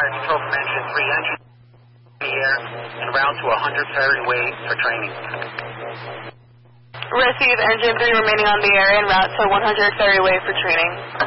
fire control from engine 3. Engine in the air and route to 100 ferry way for training. Receive engine 3 remaining on the air en route to 100 ferry way for training.